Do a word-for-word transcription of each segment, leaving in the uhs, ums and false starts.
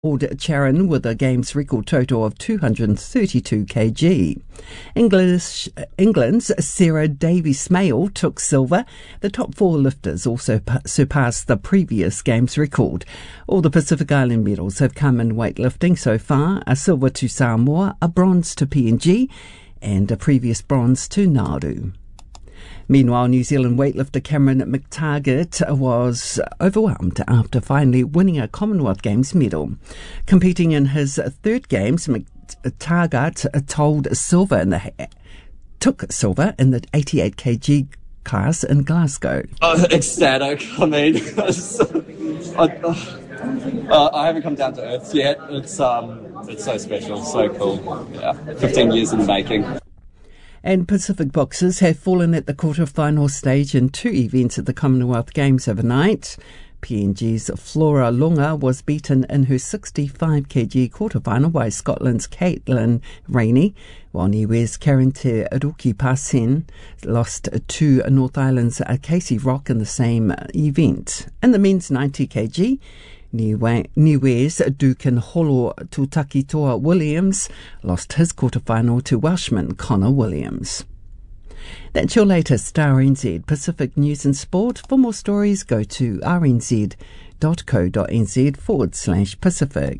Charon with a games record total of two hundred thirty-two kilograms. English, England's Sarah Davies-Smale took silver. The top four lifters also p- surpassed the previous games record. All the Pacific Island medals have come in weightlifting so far: a silver to Samoa, a bronze to P N G, and a previous bronze to Nauru. Meanwhile, New Zealand weightlifter Cameron McTaggart was overwhelmed after finally winning a Commonwealth Games medal. Competing in his third Games, McTaggart told silver in the took silver in the eighty-eight kilogram class in Glasgow. Uh, ecstatic. I mean, I, uh, I haven't come down to earth yet. It's um, it's so special, so cool. Yeah, fifteen years in the making. And Pacific boxers have fallen at the quarter-final stage in two events at the Commonwealth Games overnight. P N G's Flora Lunga was beaten in her sixty-five kilogram quarter-final by Scotland's Caitlin Rainey, while Niue's Karen Te Ruki Pasen lost to North Island's Casey Rock in the same event. In the men's ninety kilogram, Niue's Dukin Holo Tutakitoa Williams lost his quarterfinal to Welshman Connor Williams. That's your latest R N Z Pacific News and Sport. For more stories, go to rnz.co.nz forward slash Pacific.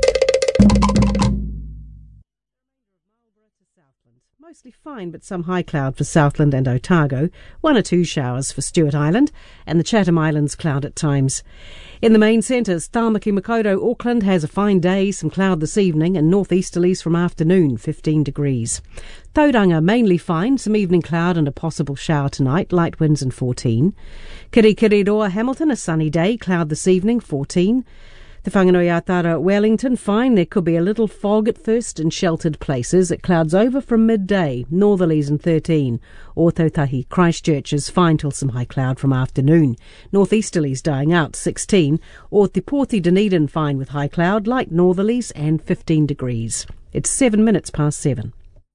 Mostly fine, but some high cloud for Southland and Otago, one or two showers for Stewart Island, and the Chatham Islands cloud at times. In the main centres, Tāmaki Makaurau, Auckland has a fine day, some cloud this evening, and northeasterlies from afternoon, fifteen degrees. Tauranga, mainly fine, some evening cloud and a possible shower tonight, light winds and fourteen. Kirikiriroa, Hamilton, a sunny day, cloud this evening, fourteen. The Whanganui-Atara, Wellington, fine. There could be a little fog at first in sheltered places. It clouds over from midday, northerlies and thirteen. Ōtautahi, Christchurch is fine till some high cloud from afternoon. Northeasterlies dying out, sixteen. Or Te Porti Dunedin, fine with high cloud, light northerlies and fifteen degrees. It's seven minutes past seven.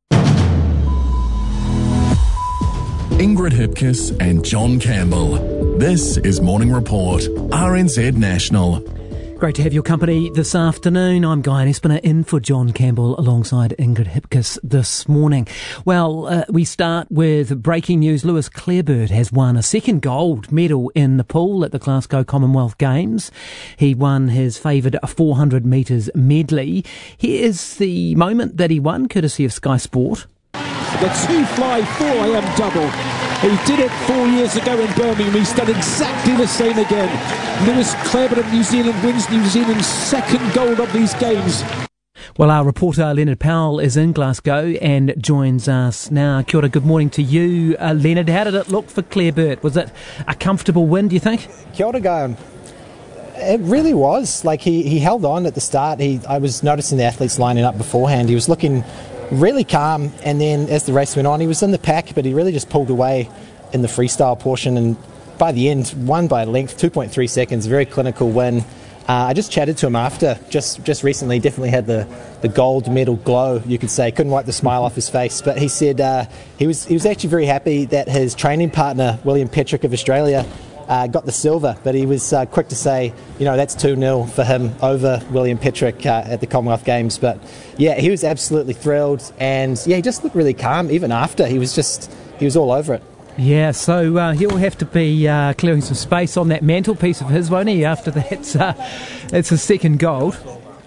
Ingrid Hipkiss and John Campbell. This is Morning Report, R N Z National. Great to have your company this afternoon. I'm Guy Espiner in for John Campbell alongside Ingrid Hipkiss this morning. Well, uh, we start with breaking news. Lewis Clareburt has won a second gold medal in the pool at the Glasgow Commonwealth Games. He won his favoured four hundred metres medley. Here's the moment that he won, courtesy of Sky Sport. The two fly four A M double. He did it four years ago in Birmingham. He's done exactly the same again. Lewis Clareburt of New Zealand wins New Zealand's second gold of these games. Well, our reporter Leonard Powell is in Glasgow and joins us now. Kia ora, good morning to you, uh, Leonard. How did it look for Clareburt? Was it a comfortable win, do you think? Kia ora, Guy. It really was. Like, he, he held on at the start. He I was noticing the athletes lining up beforehand. He was looking really calm, and then as the race went on, he was in the pack, but he really just pulled away in the freestyle portion, and by the end, won by a length, two point three seconds, very clinical win. Uh, I just chatted to him after, just just recently, definitely had the, the gold medal glow, you could say, couldn't wipe the smile off his face, but he said uh, he was he was actually very happy that his training partner, William Petrick of Australia, Uh, got the silver, but he was uh, quick to say, you know, that's two nil for him over William Petrick uh, at the Commonwealth Games. But yeah, he was absolutely thrilled, and yeah, he just looked really calm even after. He was just, he was all over it. Yeah, so uh, he'll have to be uh, clearing some space on that mantelpiece of his, won't he, after that's uh, it's his second gold.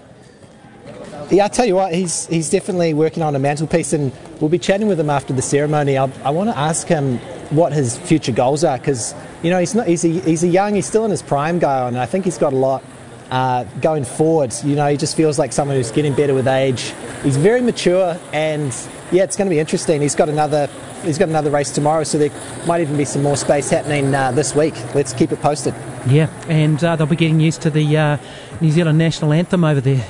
Yeah, I'll tell you what, he's he's definitely working on a mantelpiece, and we'll be chatting with him after the ceremony. I'll, I want to ask him what his future goals are, because you know he's not he's a, he's a young, he's still in his prime guy, and I think he's got a lot uh, going forward. You know, he just feels like someone who's getting better with age. He's very mature, and yeah, it's going to be interesting. He's got another he's got another race tomorrow, so there might even be some more space happening uh, this week. Let's keep it posted. Yeah, and uh, they'll be getting used to the uh, New Zealand national anthem over there.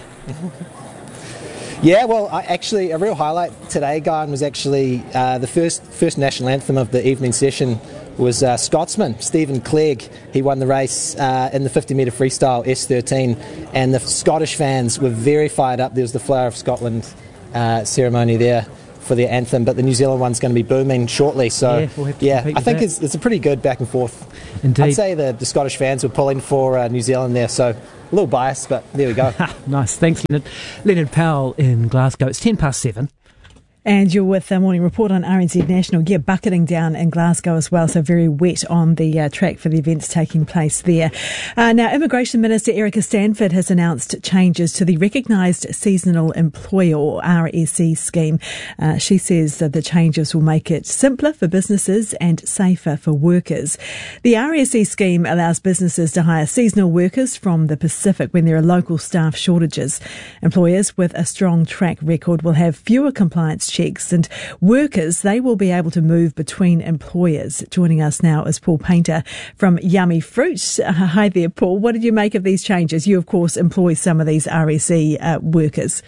Yeah, well, I, actually, a real highlight today, Guy, was actually uh, the first first national anthem of the evening session was uh, Scotsman, Stephen Clegg. He won the race uh, in the fifty metre freestyle S thirteen, and the Scottish fans were very fired up. There was the Flower of Scotland uh, ceremony there for the anthem, but the New Zealand one's going to be booming shortly. So, yeah, we'll have to yeah I think that. it's, it's a pretty good back and forth. Indeed. I'd say the, the Scottish fans were pulling for uh, New Zealand there, so a little biased, but there we go. Nice, thanks, Leonard. Leonard Powell in Glasgow. It's ten past seven. And you're with the Morning Report on R N Z National. Yeah, bucketing down in Glasgow as well, so very wet on the uh, track for the events taking place there. Uh, now, Immigration Minister Erica Stanford has announced changes to the Recognised Seasonal Employer, or R S E scheme. Uh, she says that the changes will make it simpler for businesses and safer for workers. The R S E scheme allows businesses to hire seasonal workers from the Pacific when there are local staff shortages. Employers with a strong track record will have fewer compliance checks, and workers, they will be able to move between employers. Joining us now is Paul Painter from Yummy Fruit. Uh, hi there, Paul. What did you make of these changes? You, of course, employ some of these R S E uh, workers.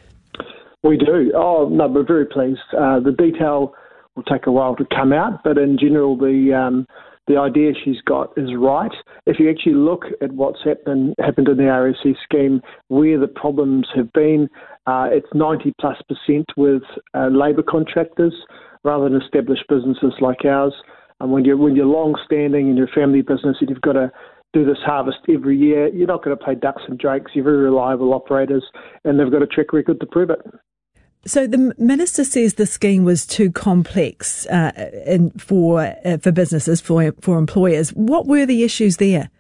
We do. Oh, no, we're very pleased. Uh, the detail will take a while to come out, but in general, the um, the idea she's got is right. If you actually look at what's happened happened in the R S E scheme, where the problems have been, uh, it's ninety plus percent with uh, labour contractors rather than established businesses like ours. And when you're when you're long standing in your family business and you've got to do this harvest every year, you're not going to play ducks and drakes. You're very reliable operators, and they've got a track record to prove it. So the minister says the scheme was too complex uh, in, for uh, for businesses, for for employers. What were the issues there?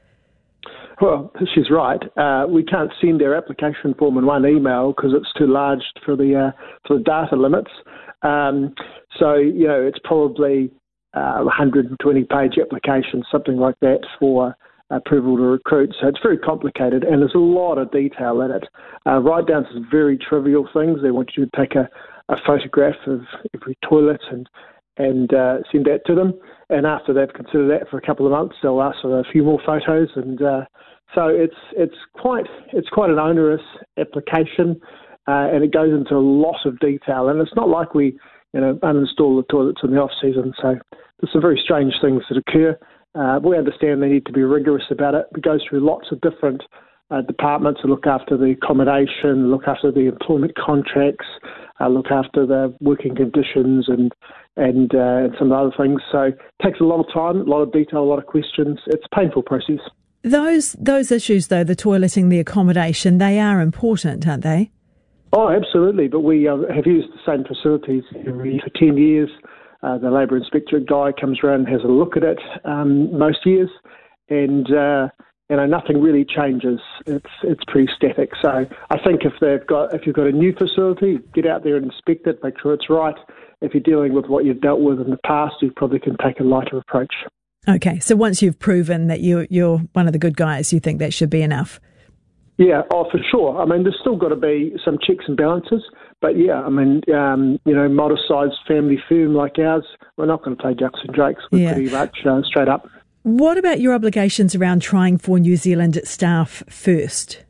Well, she's right. Uh, we can't send their application form in one email because it's too large for the uh, for the data limits. Um, so you know, it's probably uh, a one hundred twenty page application, something like that, for approval to recruit. So it's very complicated, and there's a lot of detail in it, uh, right down to very trivial things. They want you to take a, a photograph of every toilet and and uh, send that to them. And after they've considered that for a couple of months, they'll ask for a few more photos. And uh, so it's it's quite it's quite an onerous application, uh, and it goes into a lot of detail. And it's not like we you know uninstall the toilets in the off season. So there's some very strange things that occur. Uh, we understand they need to be rigorous about it. It goes through lots of different uh, departments to look after the accommodation, look after the employment contracts, uh, look after the working conditions and and, uh, and some other things. So it takes a lot of time, a lot of detail, a lot of questions. It's a painful process. Those those issues, though, the toileting, the accommodation, they are important, aren't they? Oh, absolutely. But we uh, have used the same facilities every for ten years. Uh, the labour inspector guy comes around and has a look at it um, most years, and uh, you know nothing really changes. It's it's pretty static. So I think if they've got if you've got a new facility, get out there and inspect it, make sure it's right. If you're dealing with what you've dealt with in the past, you probably can take a lighter approach. Okay, so once you've proven that you're you're one of the good guys, you think that should be enough? Yeah, oh, for sure. I mean, there's still got to be some checks and balances. But yeah, I mean, um, you know, modest-sized family firm like ours, we're not going to play ducks and drakes. We're yeah. pretty much uh, straight up. What about your obligations around trying for New Zealand staff first?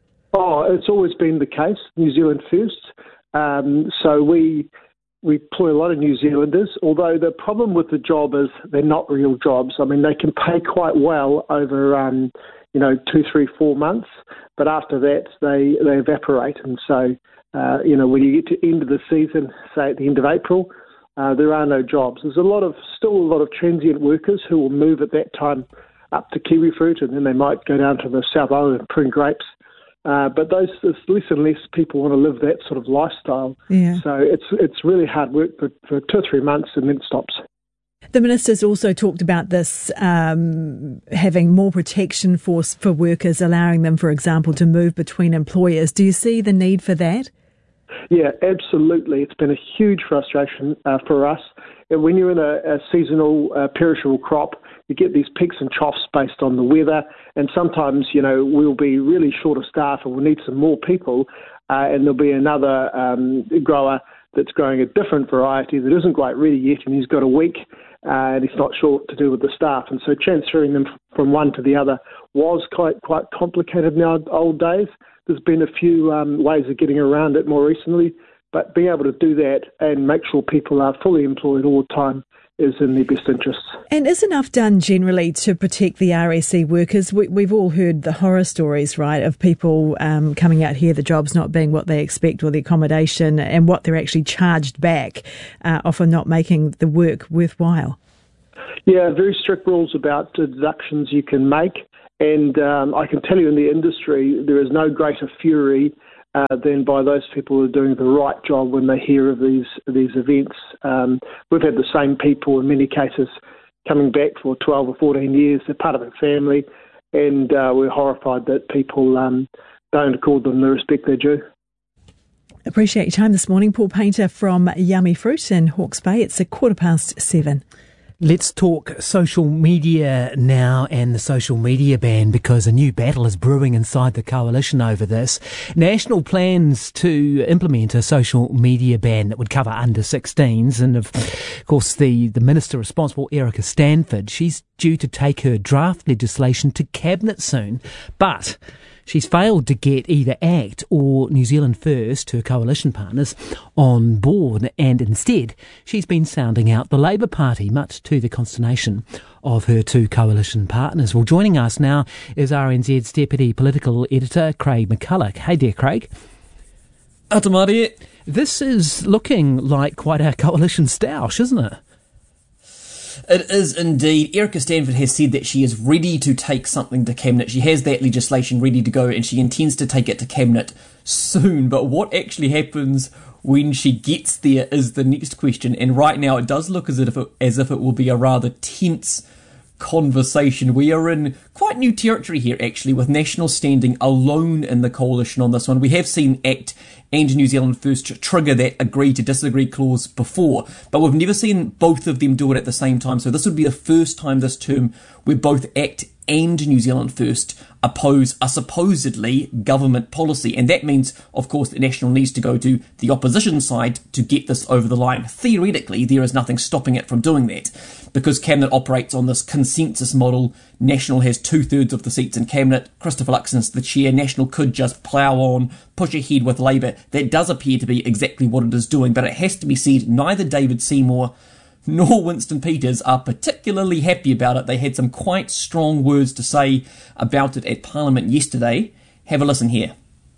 Oh, it's always been the case, New Zealand first. Um, so we we employ a lot of New Zealanders, although the problem with the job is they're not real jobs. I mean, they can pay quite well over, um, you know, two, three, four months, but after that they, they evaporate. And so, uh, you know, when you get to the end of the season, say at the end of April, uh, there are no jobs. There's a lot of still a lot of transient workers who will move at that time up to kiwi fruit, and then they might go down to the South Island and prune grapes. Uh, but those there's less and less people want to live that sort of lifestyle. Yeah. So it's it's really hard work for, for two or three months, and then it stops. The minister's also talked about this um, having more protection for for workers, allowing them, for example, to move between employers. Do you see the need for that? Yeah, absolutely. It's been a huge frustration uh, for us. When you're in a, a seasonal uh, perishable crop, you get these peaks and troughs based on the weather, and sometimes, you know, we'll be really short of staff and we'll need some more people, uh, and there'll be another um, grower that's growing a different variety that isn't quite ready yet, and he's got a week, uh, and he's not sure what to do with the staff. And so transferring them from one to the other was quite quite complicated in the old days. There's been a few um, ways of getting around it more recently, but being able to do that and make sure people are fully employed all the time is in their best interests. And is enough done generally to protect the R S E workers? We, we've all heard the horror stories, right, of people um, coming out here, the jobs not being what they expect, or the accommodation and what they're actually charged back, uh, often not making the work worthwhile. Yeah, very strict rules about deductions you can make, And um, I can tell you in the industry, there is no greater fury uh, than by those people who are doing the right job when they hear of these these events. Um, we've had the same people in many cases coming back for twelve or fourteen years. They're part of a family, and uh, we're horrified that people um, don't accord them the respect they're due. Appreciate your time this morning. Paul Painter from Yummy Fruit in Hawke's Bay. It's a quarter past seven. Let's talk social media now and the social media ban, because a new battle is brewing inside the coalition over this. National plans to implement a social media ban that would cover under sixteens, and of course the, the minister responsible, Erica Stanford, she's due to take her draft legislation to Cabinet soon, but she's failed to get either ACT or New Zealand First, her coalition partners, on board, and instead she's been sounding out the Labour Party, much to the consternation of her two coalition partners. Well, joining us now is R N Z's Deputy Political Editor, Craig McCulloch. Hey there, Craig. Atamari. This is looking like quite a coalition stoush, isn't it? It is indeed. Erica Stanford has said that she is ready to take something to Cabinet. She has that legislation ready to go and she intends to take it to Cabinet soon. But what actually happens when she gets there is the next question. And right now it does look as if it, as if it will be a rather tense conversation. We are in quite new territory here, actually, with National standing alone in the coalition on this one. We have seen ACT and New Zealand First trigger that agree to disagree clause before, but we've never seen both of them do it at the same time. So this would be the first time this term where both ACT and New Zealand First oppose a supposedly government policy. And that means, of course, that National needs to go to the opposition side to get this over the line. Theoretically, there is nothing stopping it from doing that. Because Cabinet operates on this consensus model, National has two-thirds of the seats in Cabinet. Christopher Luxon's the chair. National could just plough on, push ahead with Labour. That does appear to be exactly what it is doing. But it has to be said, neither David Seymour nor Winston Peters are particularly happy about it. They had some quite strong words to say about it at Parliament yesterday. Have a listen here.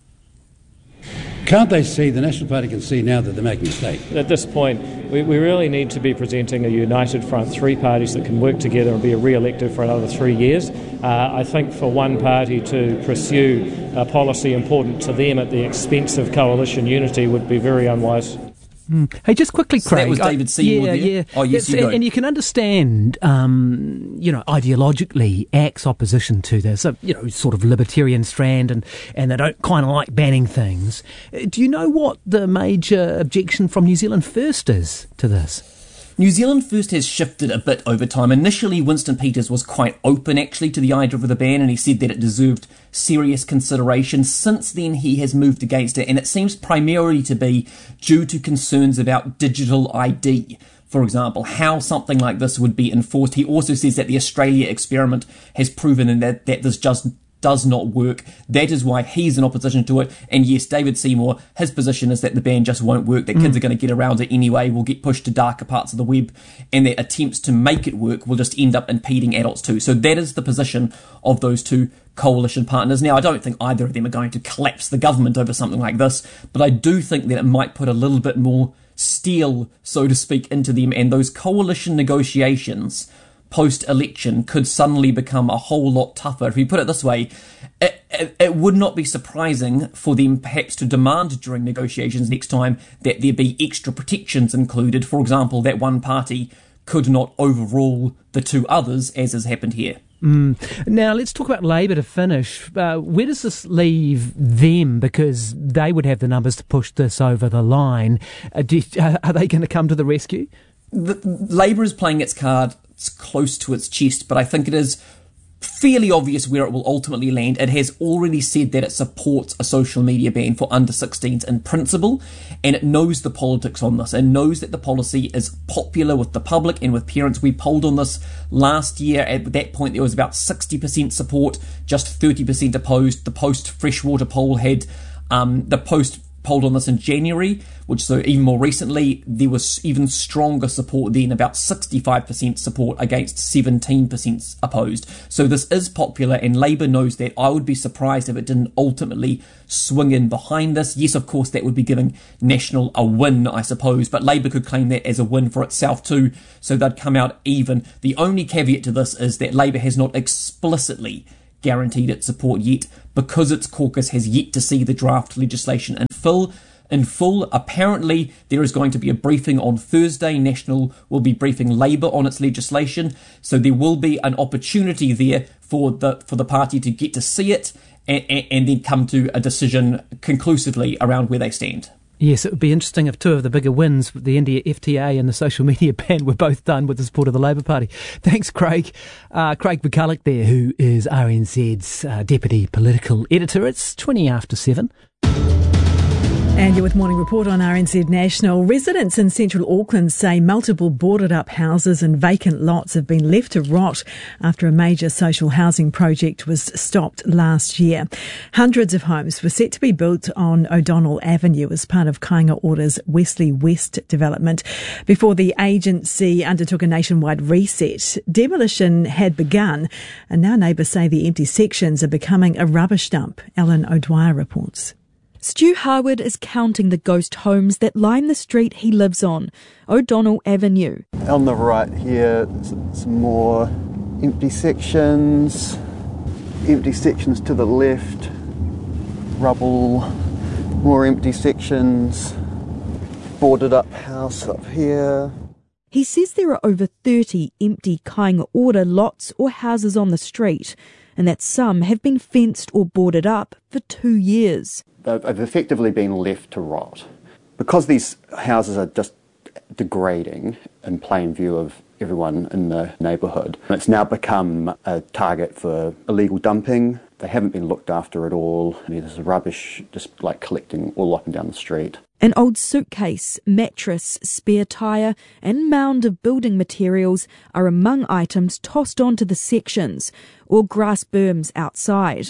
Can't they see, the National Party can see now that they're making a mistake? At this point, we, we really need to be presenting a united front, three parties that can work together and be re-elected for another three years. Uh, I think for one party to pursue a policy important to them at the expense of coalition unity would be very unwise. Mm. Hey, just quickly, Craig. So that was David Seymour yeah, there? Yeah. Oh, yes, you go. And you can understand, um, you know, ideologically, ACT's opposition to this, a, you know, sort of libertarian strand, and, and they don't kind of like banning things. Do you know what the major objection from New Zealand First is to this? New Zealand First has shifted a bit over time. Initially, Winston Peters was quite open, actually, to the idea of the ban, and he said that it deserved serious consideration. Since then, he has moved against it, and it seems primarily to be due to concerns about digital I D. For example, how something like this would be enforced. He also says that the Australia experiment has proven that, that this just does not work. That is why he's in opposition to it. And yes, David Seymour, his position is that the ban just won't work, that mm. kids are going to get around it anyway, will get pushed to darker parts of the web, and that attempts to make it work will just end up impeding adults too. So that is the position of those two coalition partners. Now, I don't think either of them are going to collapse the government over something like this, but I do think that it might put a little bit more steel, so to speak, into them, and those coalition negotiations post-election could suddenly become a whole lot tougher. If we put it this way, it, it, it would not be surprising for them perhaps to demand during negotiations next time that there be extra protections included. For example, that one party could not overrule the two others, as has happened here. Mm. Now, let's talk about Labour to finish. Uh, where does this leave them? Because they would have the numbers to push this over the line. Uh, do, uh, are they going to come to the rescue? The, Labour is playing its card close to its chest, but I think it is fairly obvious where it will ultimately land. It has already said that it supports a social media ban for under sixteens in principle, and it knows the politics on this, and knows that the policy is popular with the public and with parents. We polled on this last year. At that point, there was about sixty percent support, just thirty percent opposed. The post-Freshwater poll had um, the post polled on this in January, which so even more recently, there was even stronger support then, about sixty-five percent support against seventeen percent opposed. So this is popular, and Labour knows that. I would be surprised if it didn't ultimately swing in behind this. Yes, of course, that would be giving National a win, I suppose, but Labour could claim that as a win for itself too, so they'd come out even. The only caveat to this is that Labour has not explicitly guaranteed its support yet because its caucus has yet to see the draft legislation in full. In full, apparently there is going to be a briefing on Thursday. National will be briefing Labour on its legislation, so there will be an opportunity there for the for the party to get to see it and, and, and then come to a decision conclusively around where they stand. Yes, it would be interesting if two of the bigger wins, the India F T A and the social media ban, were both done with the support of the Labour Party. Thanks, Craig. Uh, Craig McCulloch there, who is R N Z's uh, Deputy Political Editor. It's twenty after seven. And you're with Morning Report on R N Z National. Residents in central Auckland say multiple boarded up houses and vacant lots have been left to rot after a major social housing project was stopped last year. Hundreds of homes were set to be built on O'Donnell Avenue as part of Kāinga Ora's Wesley West development before the agency undertook a nationwide reset. Demolition had begun, and now neighbours say the empty sections are becoming a rubbish dump. Ellen O'Dwyer reports. Stu Harwood is counting the ghost homes that line the street he lives on, O'Donnell Avenue. On the right here, some more empty sections, empty sections to the left, rubble, more empty sections, boarded up house up here. He says there are over thirty empty Kāinga Ora lots or houses on the street, and that some have been fenced or boarded up for two years. They've effectively been left to rot. Because these houses are just degrading in plain view of everyone in the neighbourhood, it's now become a target for illegal dumping. They haven't been looked after at all. There's rubbish just like collecting all up and down the street. An old suitcase, mattress, spare tyre and mound of building materials are among items tossed onto the sections or grass berms outside.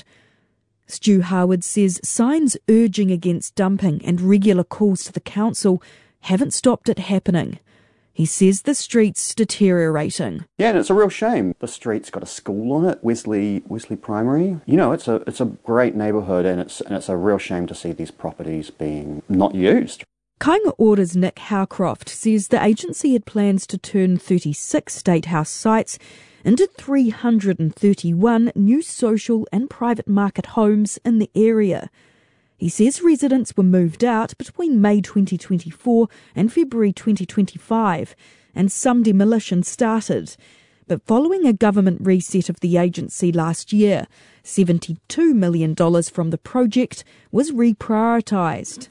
Stu Harwood says signs urging against dumping and regular calls to the council haven't stopped it happening. He says the street's deteriorating. Yeah, and it's a real shame. The street's got a school on it, Wesley Wesley Primary. You know, it's a it's a great neighbourhood, and it's and it's a real shame to see these properties being not used. Kāinga Ora's Nick Howcroft says the agency had plans to turn thirty-six State House sites into three hundred thirty-one new social and private market homes in the area. He says residents were moved out between May twenty twenty-four and February twenty twenty-five, and some demolition started. But following a government reset of the agency last year, seventy-two million dollars from the project was reprioritised.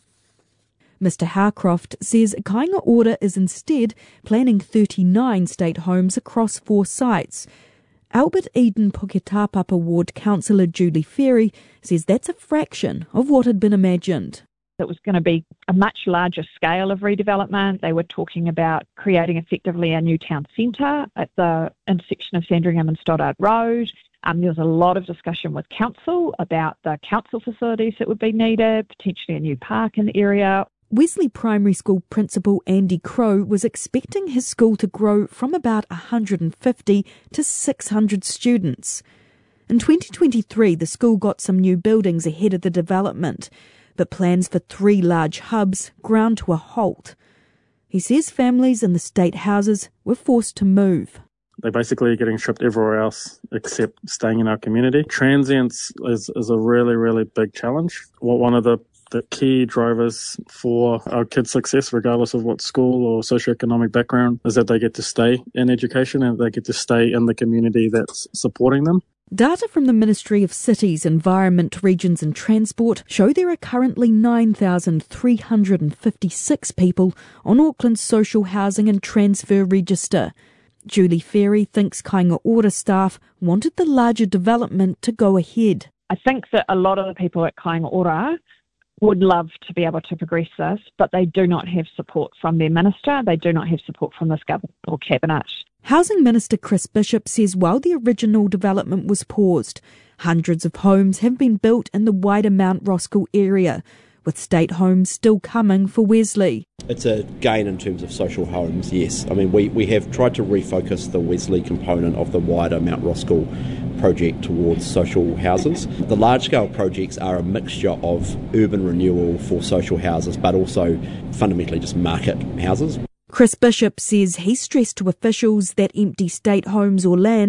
Mister Howcroft says Kāinga Ora is instead planning thirty-nine state homes across four sites. Albert Eden Puketapapa Ward Councillor Julie Ferry says that's a fraction of what had been imagined. It was going to be a much larger scale of redevelopment. They were talking about creating effectively a new town centre at the intersection of Sandringham and Stoddart Road. Um, there was a lot of discussion with council about the council facilities that would be needed, potentially a new park in the area. Wesley Primary School Principal Andy Crow was expecting his school to grow from about one hundred fifty to six hundred students. In twenty twenty-three, the school got some new buildings ahead of the development, but plans for three large hubs ground to a halt. He says families in the state houses were forced to move. They're basically getting shipped everywhere else except staying in our community. Transience is, is a really, really big challenge. Well, one of the The key drivers for our kids' success, regardless of what school or socioeconomic background, is that they get to stay in education and they get to stay in the community that's supporting them. Data from the Ministry of Cities, Environment, Regions and Transport show there are currently nine thousand three hundred fifty-six people on Auckland's social housing and transfer register. Julie Ferry thinks Kāinga Ora staff wanted the larger development to go ahead. I think that a lot of the people at Kāinga Ora would love to be able to progress this, but they do not have support from their minister. They do not have support from this government or cabinet. Housing Minister Chris Bishop says while the original development was paused, hundreds of homes have been built in the wider Mount Roskill area, with state homes still coming for Wesley. It's a gain in terms of social homes, yes. I mean, we, we have tried to refocus the Wesley component of the wider Mount Roskill project towards social houses. The large-scale projects are a mixture of urban renewal for social houses, but also fundamentally just market houses. Chris Bishop says he stressed to officials that empty state homes or land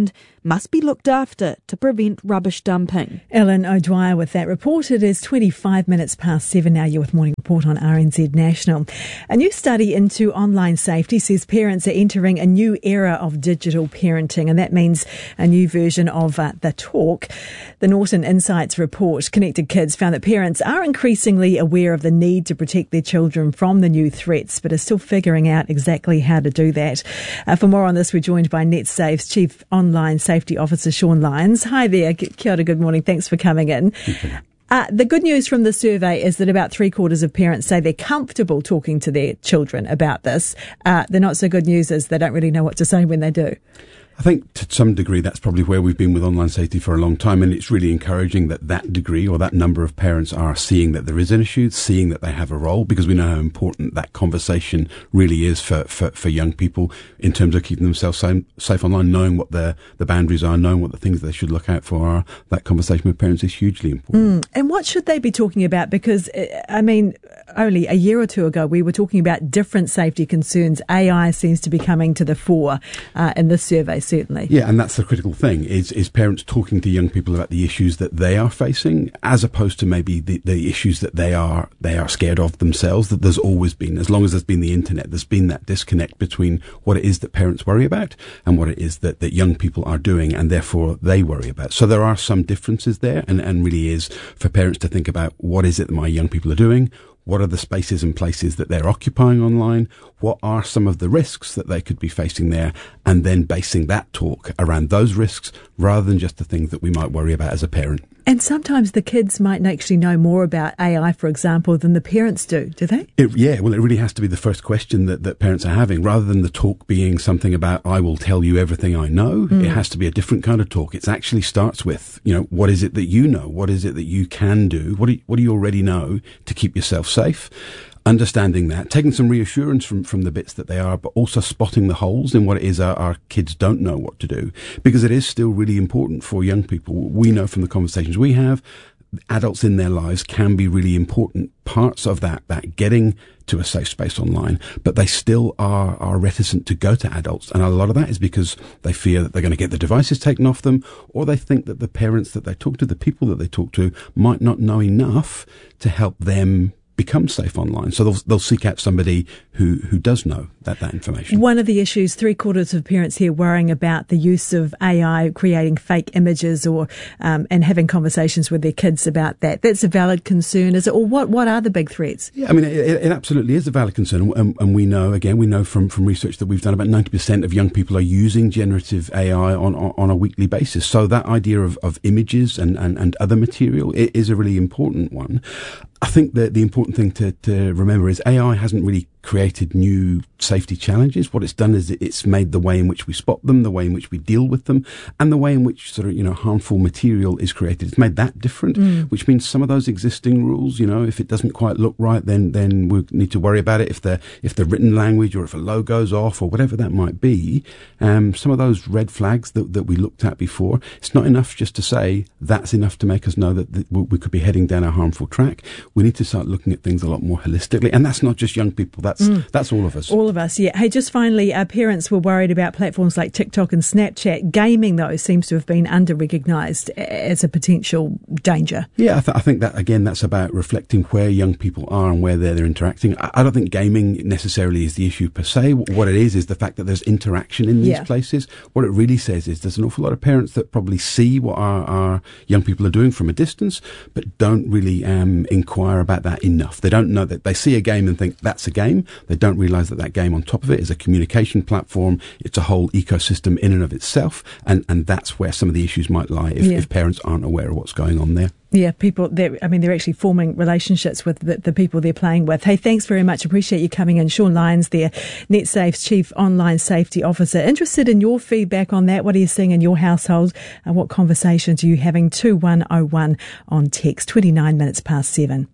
must be looked after to prevent rubbish dumping. Ellen O'Dwyer with that report. It is twenty-five minutes past seven now. You're with Morning Report on R N Z National. A new study into online safety says parents are entering a new era of digital parenting, and that means a new version of uh, the talk. The Norton Insights report, Connected Kids, found that parents are increasingly aware of the need to protect their children from the new threats, but are still figuring out exactly how to do that. Uh, for more on this, we're joined by NetSafe's Chief Online Safety Officer, Sean Lyons. Hi there. Kia ora, good morning. Thanks for coming in. Uh, the good news from the survey is that about three quarters of parents say they're comfortable talking to their children about this. Uh, the not so good news is they don't really know what to say when they do. I think to some degree that's probably where we've been with online safety for a long time, and it's really encouraging that that degree or that number of parents are seeing that there is an issue, seeing that they have a role, because we know how important that conversation really is for, for, for young people in terms of keeping themselves safe, safe online, knowing what the, the boundaries are, knowing what the things they should look out for are. That conversation with parents is hugely important. Mm. And what should they be talking about? Because, I mean, only a year or two ago we were talking about different safety concerns. A I seems to be coming to the fore uh, in this survey. Certainly. Yeah, and that's the critical thing, is is parents talking to young people about the issues that they are facing, as opposed to maybe the, the issues that they are they are scared of themselves, that there's always been. As long as there's been the internet, there's been that disconnect between what it is that parents worry about and what it is that, that young people are doing, and therefore they worry about. So there are some differences there, and, and really is for parents to think about, what is it that my young people are doing? What are the spaces and places that they're occupying online? What are some of the risks that they could be facing there? And then basing that talk around those risks rather than just the things that we might worry about as a parent. And sometimes the kids might actually know more about A I, for example, than the parents do, do they? It, yeah, well, it really has to be the first question that, that parents are having, rather than the talk being something about, I will tell you everything I know. Mm. It has to be a different kind of talk. It actually starts with, you know, what is it that you know? What is it that you can do? What do you, what do you already know to keep yourself safe? Understanding that, taking some reassurance from, from the bits that they are, but also spotting the holes in what it is our, our kids don't know what to do, because it is still really important for young people. We know from the conversations we have, adults in their lives can be really important parts of that, that getting to a safe space online, but they still are, are reticent to go to adults. And a lot of that is because they fear that they're going to get the devices taken off them, or they think that the parents that they talk to, the people that they talk to, might not know enough to help them become safe online. So they'll, they'll seek out somebody who, who does know that, that information. One of the issues, three quarters of parents here worrying about the use of A I creating fake images or, um, and having conversations with their kids about that. That's a valid concern, is it? Or what, what are the big threats? Yeah, I mean, it, it absolutely is a valid concern. And, and we know, again, we know from, from research that we've done, about ninety percent of young people are using generative A I on, on, on a weekly basis. So that idea of, of images and, and, and other material, it is a really important one. I think that the important thing to, to remember is A I hasn't really created new safety challenges. What it's done is it's made the way in which we spot them, the way in which we deal with them, and the way in which sort of, you know, harmful material is created. It's made that different, mm. which means some of those existing rules, you know, if it doesn't quite look right, then then we need to worry about it. If the if the written language or if a logo's off or whatever that might be, um, some of those red flags that, that we looked at before, it's not enough just to say that's enough to make us know that, that we could be heading down a harmful track. We need to start looking at things a lot more holistically, and that's not just young people. That's mm. that's all of us. All of us, yeah. Hey, just finally, our parents were worried about platforms like TikTok and Snapchat. Gaming, though, seems to have been under-recognised as a potential danger. Yeah, I, th- I think that, again, that's about reflecting where young people are and where they're, they're interacting. I, I don't think gaming necessarily is the issue per se. What it is is the fact that there's interaction in these yeah. places. What it really says is there's an awful lot of parents that probably see what our, our young people are doing from a distance, but don't really um, inquire about that enough. They don't know that they see a game and think that's a game. They don't realise that that game on top of it is a communication platform. It's a whole ecosystem in and of itself, and, and that's where some of the issues might lie if, yeah. if parents aren't aware of what's going on there. Yeah, people, I mean, they're actually forming relationships with the, the people they're playing with. Hey, thanks very much. Appreciate you coming in. Sean Lyons there, NetSafe's Chief Online Safety Officer. Interested in your feedback on that. What are you seeing in your household? And what conversations are you having? two one oh one on text, twenty-nine minutes past seven.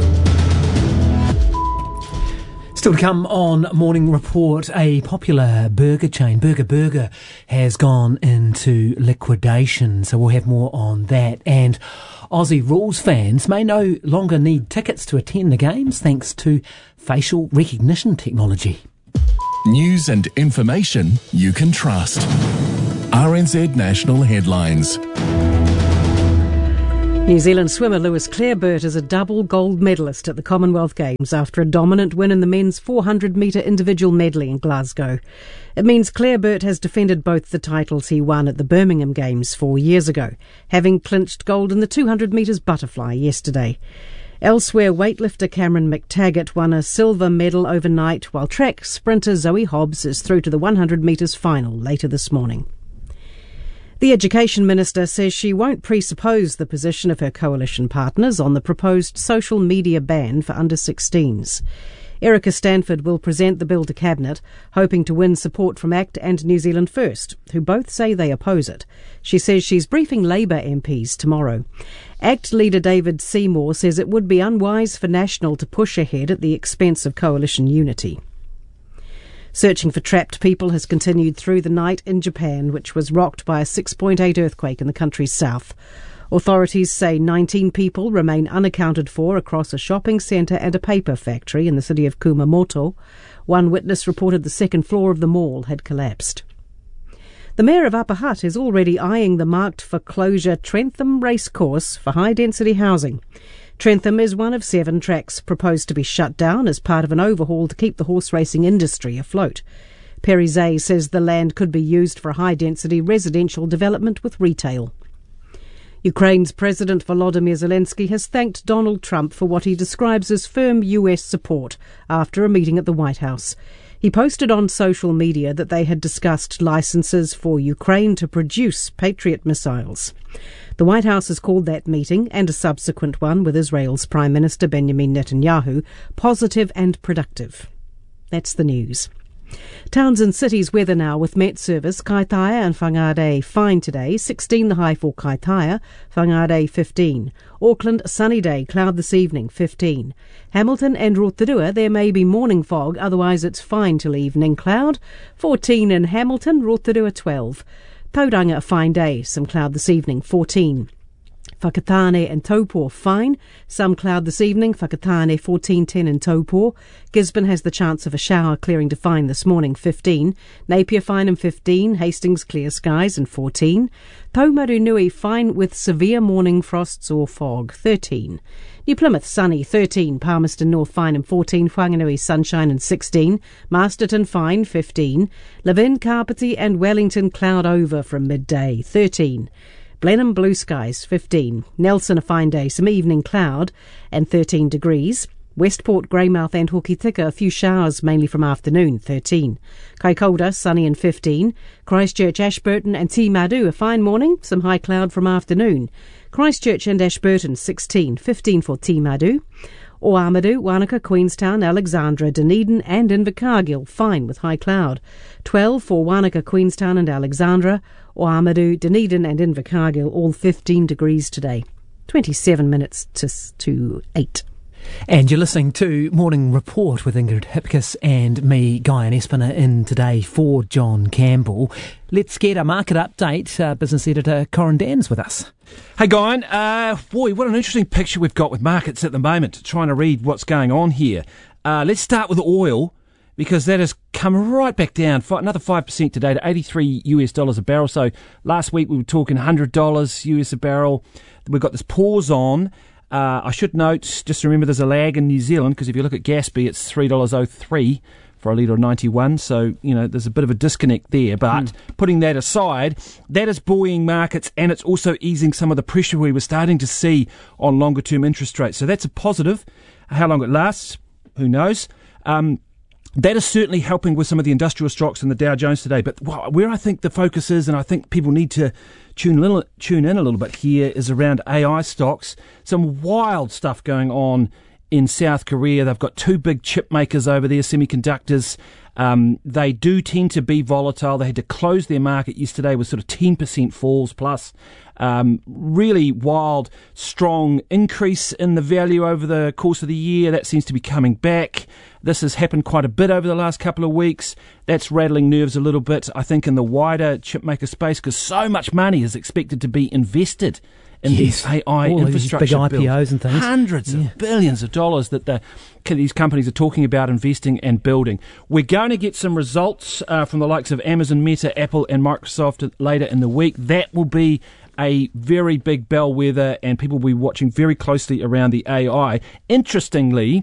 Still to come on Morning Report, a popular burger chain, Burger Burger, has gone into liquidation. So we'll have more on that. And Aussie rules fans may no longer need tickets to attend the games thanks to facial recognition technology. News and information you can trust. R N Z National Headlines. New Zealand swimmer Lewis Clareburt is a double gold medalist at the Commonwealth Games after a dominant win in the men's four hundred metre individual medley in Glasgow. It means Clareburt has defended both the titles he won at the Birmingham Games four years ago, having clinched gold in the two hundred metres butterfly yesterday. Elsewhere, weightlifter Cameron McTaggart won a silver medal overnight, while track sprinter Zoe Hobbs is through to the one hundred metres final later this morning. The Education Minister says she won't presuppose the position of her coalition partners on the proposed social media ban for under sixteens. Erica Stanford will present the bill to Cabinet, hoping to win support from ACT and New Zealand First, who both say they oppose it. She says she's briefing Labour M Ps tomorrow. ACT leader David Seymour says it would be unwise for National to push ahead at the expense of coalition unity. Searching for trapped people has continued through the night in Japan, which was rocked by a six point eight earthquake in the country's south. Authorities say nineteen people remain unaccounted for across a shopping centre and a paper factory in the city of Kumamoto. One witness reported the second floor of the mall had collapsed. The Mayor of Upper Hutt is already eyeing the marked for closure Trentham Racecourse for high-density housing. Trentham is one of seven tracks proposed to be shut down as part of an overhaul to keep the horse racing industry afloat. Perry Zay says the land could be used for high-density residential development with retail. Ukraine's President Volodymyr Zelensky has thanked Donald Trump for what he describes as firm U S support after a meeting at the White House. He posted on social media that they had discussed licenses for Ukraine to produce Patriot missiles. The White House has called that meeting, and a subsequent one with Israel's Prime Minister Benjamin Netanyahu, positive and productive. That's the news. Towns and cities weather now with Met Service. Kaitaia and Whangarei fine today, sixteen the high for Kaitaia, Whangarei fifteen. Auckland sunny day, cloud this evening, fifteen. Hamilton and Rotorua there may be morning fog, otherwise it's fine till evening cloud, fourteen in Hamilton, Rotorua twelve. Tauranga a fine day, some cloud this evening, fourteen. Whakatane and Taupō fine, some cloud this evening, Whakatane fourteen ten in Taupō. Gisborne has the chance of a shower clearing to fine this morning, fifteen. Napier fine and fifteen, Hastings clear skies and fourteen. Taumarunui fine with severe morning frosts or fog, thirteen. New Plymouth sunny, thirteen. Palmerston North fine and fourteen. Whanganui sunshine and sixteen. Masterton fine, fifteen. Levin, Carpety and Wellington cloud over from midday, thirteen. Blenheim blue skies, fifteen. Nelson a fine day, some evening cloud and thirteen degrees. Westport, Greymouth and Hokitika a few showers mainly from afternoon, thirteen. Kaikoura sunny and fifteen. Christchurch, Ashburton and Timaru a fine morning, some high cloud from afternoon. Christchurch and Ashburton sixteen, fifteen for Timaru. Oamaru, Wanaka, Queenstown, Alexandra, Dunedin and Invercargill fine with high cloud. twelve for Wanaka, Queenstown and Alexandra. Oamaru, Dunedin and Invercargill all fifteen degrees today. twenty-seven minutes to, to eight. And you're listening to Morning Report with Ingrid Hipkiss and me, Guy Espiner, in today for John Campbell. Let's get a market update. Uh, business editor Corin Dan's with us. Hey, Guy. Uh, boy, what an interesting picture we've got with markets at the moment, trying to read what's going on here. Uh, let's start with oil, because that has come right back down, another five percent today to eighty-three US dollars a barrel. So last week we were talking one hundred dollars US a barrel. We've got this pause on. Uh, I should note, just remember there's a lag in New Zealand, because if you look at Gaspy, it's three dollars oh three for a litre of ninety-one. So, you know, there's a bit of a disconnect there. But mm. putting that aside, that is buoying markets, and it's also easing some of the pressure we were starting to see on longer-term interest rates. So that's a positive. How long it lasts, who knows? Um, that is certainly helping with some of the industrial stocks in the Dow Jones today. But where I think the focus is, and I think people need to tune, little, tune in a little bit here, is around A I stocks. Some wild stuff going on in South Korea. They've got two big chip makers over there, semiconductors. Um, they do tend to be volatile. They had to close their market yesterday with sort of ten percent falls plus. Um, really wild, strong increase in the value over the course of the year. That seems to be coming back. This has happened quite a bit over the last couple of weeks. That's rattling nerves a little bit, I think, in the wider chipmaker space, because so much money is expected to be invested in Yes. these A I All of these infrastructure big I P Os builds. and things. Hundreds Yeah. of billions of dollars that the, these companies are talking about investing and building. We're going to get some results uh, from the likes of Amazon, Meta, Apple and Microsoft later in the week. That will be a very big bellwether, and people will be watching very closely around the A I. Interestingly,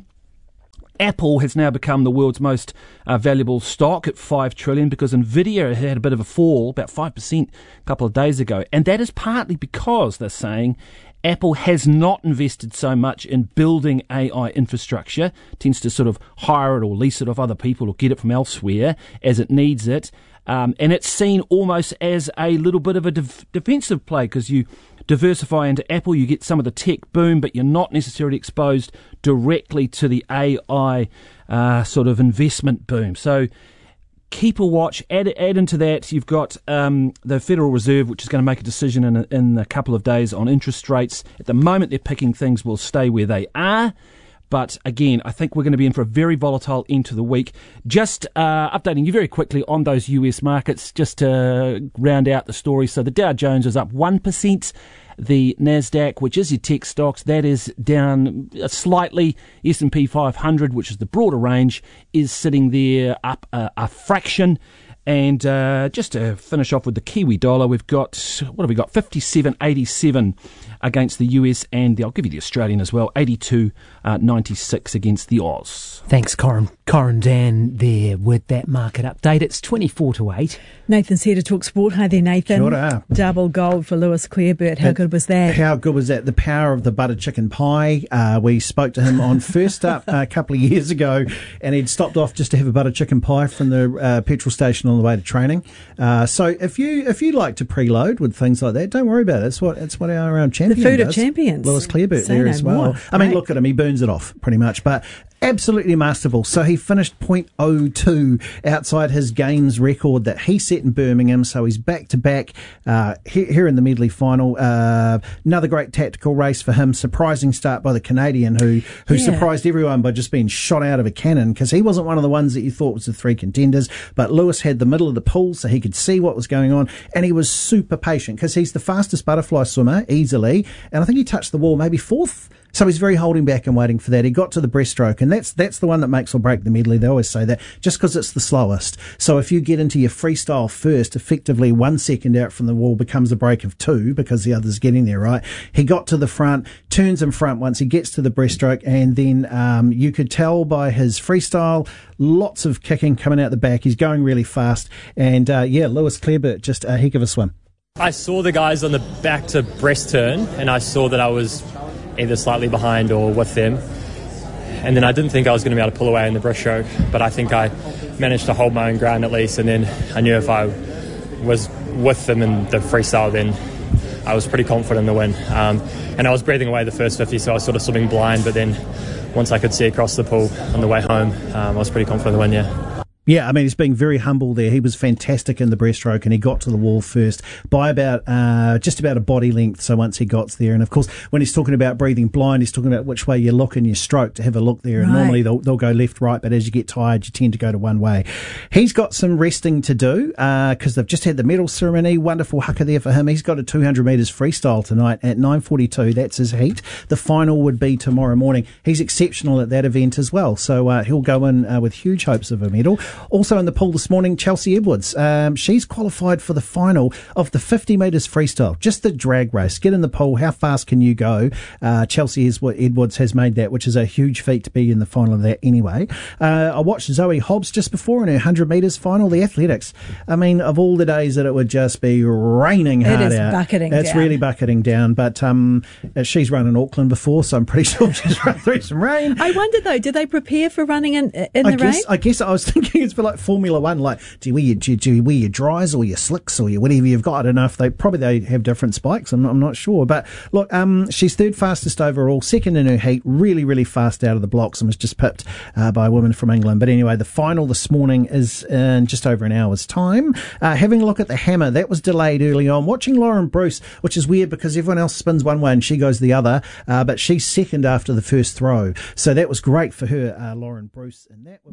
Apple has now become the world's most uh, valuable stock at five trillion dollars because Nvidia had a bit of a fall, about five percent a couple of days ago. And that is partly because, they're saying, Apple has not invested so much in building A I infrastructure, tends to sort of hire it or lease it off other people or get it from elsewhere as it needs it. Um, and it's seen almost as a little bit of a def- defensive play because you diversify into Apple, you get some of the tech boom, but you're not necessarily exposed directly to the A I uh, sort of investment boom. So keep a watch. Add, add into that, you've got um, the Federal Reserve, which is going to make a decision in a, in a couple of days on interest rates. At the moment, they're picking things will stay where they are. But again, I think we're going to be in for a very volatile end to the week. Just uh, updating you very quickly on those U S markets, just to round out the story. So the Dow Jones is up one percent. The NASDAQ, which is your tech stocks, that is down slightly. S and P five hundred, which is the broader range, is sitting there up a, a fraction. And uh, just to finish off with the Kiwi dollar, we've got, what have we got, fifty-seven eighty-seven against the U S, and the, I'll give you the Australian as well, eighty-two ninety-six against the Oz. Thanks, Corin. Corin Dan there with that market update. It's twenty-four to eight. Nathan's here to talk sport. Hi there, Nathan. Kia ora. Double gold for Lewis Clareburt. How But good was that? How good was that? The power of the buttered chicken pie. Uh, we spoke to him on First Up a couple of years ago, and he'd stopped off just to have a buttered chicken pie from the uh, petrol station on the way to training. Uh, so if you if you like to preload with things like that, don't worry about it. It's what it's what our um, champion The food does. of champions. Lewis Clareburt Say there no as well. more. I mean, Right. look at him. He burns it off pretty much, but absolutely masterful. So he finished point oh two outside his games record that he set in Birmingham. So he's back to back uh, here, here in the medley final. Uh, another great tactical race for him. Surprising start by the Canadian, who who Yeah. surprised everyone by just being shot out of a cannon, because he wasn't one of the ones that you thought was the three contenders. But Lewis had the middle of the pool, so he could see what was going on, and he was super patient because he's the fastest butterfly swimmer easily, and I think he touched the wall maybe fourth. So he's very holding back and waiting for that. He got to the breaststroke, and that's that's the one that makes or break the medley. They always say that, just because it's the slowest. So if you get into your freestyle first, effectively one second out from the wall becomes a break of two because the other's getting there, right? He got to the front, turns in front once he gets to the breaststroke, and then um, you could tell by his freestyle, lots of kicking coming out the back. He's going really fast, and uh, yeah, Lewis Clareburt, just a heck of a swim. I saw the guys on the back to breast turn, and I saw that I was either slightly behind or with them. And then I didn't think I was going to be able to pull away in the breaststroke, but I think I managed to hold my own ground at least. And then I knew if I was with them in the freestyle, then I was pretty confident in the win. Um, and I was breathing away the first fifty, so I was sort of swimming blind. But then once I could see across the pool on the way home, um, I was pretty confident in the win, yeah. Yeah, I mean, he's being very humble there. He was fantastic in the breaststroke, and he got to the wall first by about uh, just about a body length. So once he got there, and of course, when he's talking about breathing blind, he's talking about which way you look in your stroke to have a look there. And Right. normally they'll, they'll go left, right, but as you get tired, you tend to go to one way. He's got some resting to do because uh, they've just had the medal ceremony. Wonderful haka there for him. He's got a two hundred metres freestyle tonight at nine forty-two. That's his heat. The final would be tomorrow morning. He's exceptional at that event as well, so uh, he'll go in uh, with huge hopes of a medal. Also in the pool this morning, Chelsea Edwards. Um, she's qualified for the final of the fifty metres freestyle, just the drag race. Get in the pool. How fast can you go? Uh, Chelsea Edwards has made that, which is a huge feat to be in the final of that anyway. Uh, I watched Zoe Hobbs just before in her one hundred metres final. The athletics, I mean, of all the days that it would just be raining hard It is out. bucketing It's down. really bucketing down, but um, she's run in Auckland before, so I'm pretty sure she's run through some rain. I wonder though, did they prepare for running in in I the guess, rain? I guess I was thinking it's for like Formula One. Like, do you wear your, do, do you wear your dries or your slicks or your whatever you've got? I don't know if they probably they have different spikes. I'm not, I'm not sure. But look, um, she's third fastest overall, second in her heat, really, really fast out of the blocks, and was just pipped uh, by a woman from England. But anyway, the final this morning is in just over an hour's time. Uh, having a look at the hammer, that was delayed early on. Watching Lauren Bruce, which is weird because everyone else spins one way and she goes the other, uh, but she's second after the first throw. So that was great for her, uh, Lauren Bruce. And that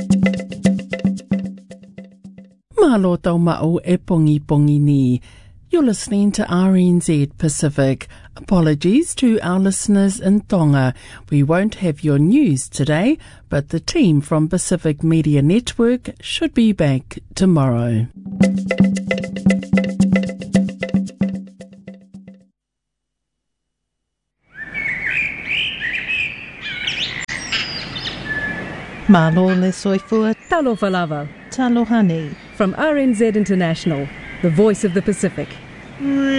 Malo tau mao e pongi pongi ni. You're listening to R N Z Pacific. Apologies to our listeners in Tonga. We won't have your news today, but the team from Pacific Media Network should be back tomorrow. Malo le soifua. Talofa lava. Talohani. From R N Z International, the voice of the Pacific.